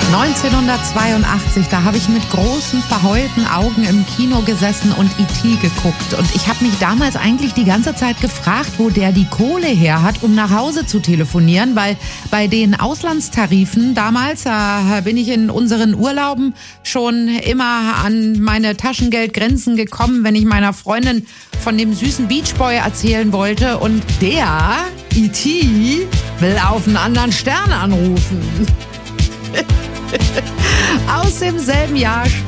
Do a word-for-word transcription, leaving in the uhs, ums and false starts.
neunzehnhundertzweiundachtzig, da habe ich mit großen, verheulten Augen im Kino gesessen und E T geguckt. Und ich habe mich damals eigentlich die ganze Zeit gefragt, wo der die Kohle her hat, um nach Hause zu telefonieren. Weil bei den Auslandstarifen damals, da bin ich in unseren Urlauben schon immer an meine Taschengeldgrenzen gekommen, wenn ich meiner Freundin von dem süßen Beachboy erzählen wollte. Und der, E T, will auf einen anderen Stern anrufen. Aus demselben Jahr